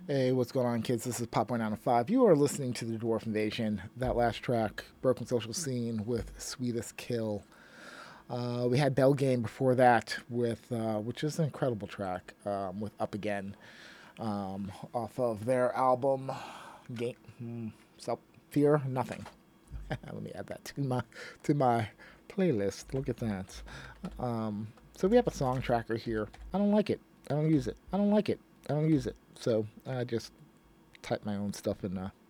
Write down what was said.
Hey, what's going on, kids? This is Pop 195. You are listening to the Dwarf Invasion. That last track, Broken Social Scene with Sweetest Kill. We had Bell Game before that, with which is an incredible track, with Up Again, off of their album Game Self Fear Nothing. Let me add that to my playlist. Look at that. So we have a song tracker here. I don't like it. I don't use it. I don't like it. I don't use it. So I just type my own stuff in